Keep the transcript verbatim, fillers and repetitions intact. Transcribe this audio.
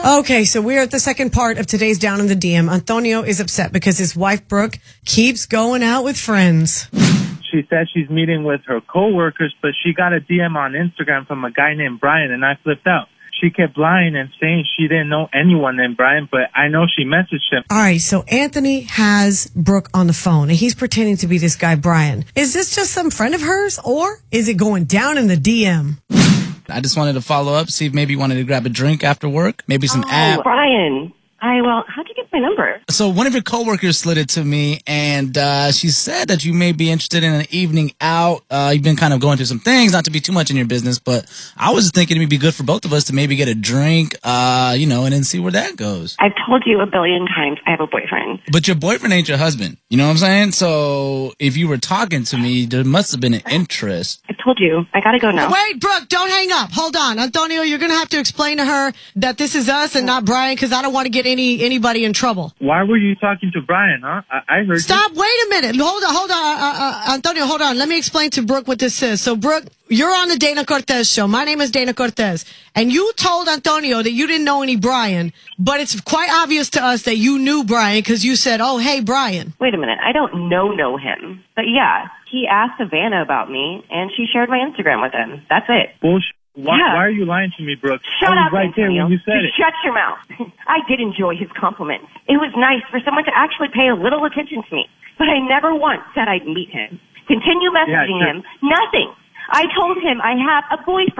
Okay, so we're at the second part of today's Down in the D M. Antonio is upset because his wife, Brooke, keeps going out with friends. She said she's meeting with her coworkers, but she got a D M on Instagram from a guy named Brian, and I flipped out. She kept lying and saying she didn't know anyone named Brian, but I know she messaged him. All right, so Anthony has Brooke on the phone, and he's pretending to be this guy, Brian. Is this just some friend of hers, or is it going down in the D M? I just wanted to follow up, see if maybe you wanted to grab a drink after work, maybe some oh, app. Brian. I, well, how'd you get my number? So one of your coworkers slid it to me, and uh, she said that you may be interested in an evening out. Uh, you've been kind of going through some things, not to be too much in your business, but I was thinking it would be good for both of us to maybe get a drink, uh, you know, and then see where that goes. I've told you a billion times I have a boyfriend. But your boyfriend ain't your husband. You know what I'm saying? So if you were talking to me, there must have been an interest. I told you. I gotta go now. Wait, Brooke, don't hang up. Hold on. Antonio, you're going to have to explain to her that this is us and not Brian, because I don't want to get any anybody in trouble. Why were you talking to Brian, huh? I, I heard Stop. you. Wait a minute. Hold on. Hold on. Uh, uh, Antonio, hold on. Let me explain to Brooke what this is. So, Brooke, you're on the Dana Cortez show. My name is Dana Cortez. And you told Antonio that you didn't know any Brian, but it's quite obvious to us that you knew Brian because you said, oh, hey, Brian. Wait a minute. I don't know know him. But yeah, he asked Savannah about me, and she shared my Instagram with him. That's it. Bullshit. Why, Yeah. why are you lying to me, Brooke? Shut I was up, right there Antonio. when you said it. Just shut your mouth. I did enjoy his compliments. It was nice for someone to actually pay a little attention to me. But I never once said I'd meet him. Continue messaging sure. him. Nothing. I told him I have a boyfriend.